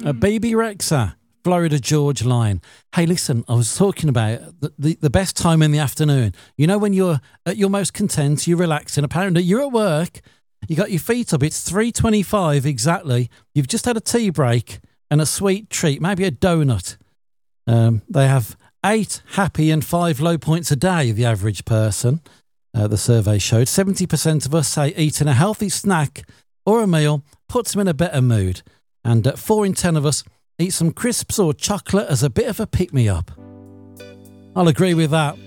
Baby Rexa, Florida George Line. Hey, listen, I was talking about the best time in the afternoon. You know, when you're at your most content, you're relaxing. Apparently, you're at work, you got your feet up, it's 3:25 exactly. You've just had a tea break and a sweet treat, maybe a donut. They have 8 happy and 5 low points a day, the average person. The survey showed 70% of us say eating a healthy snack or a meal puts them in a better mood. And 4 in 10 of us eat some crisps or chocolate as a bit of a pick-me-up. I'll agree with that.